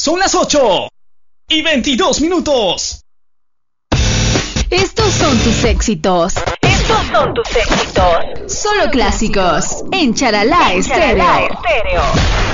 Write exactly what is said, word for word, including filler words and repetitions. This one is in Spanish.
Son las ocho y veintidós minutos. Estos son tus éxitos. Estos son tus éxitos. Solo clásicos en Charalá Estéreo. Estéreo.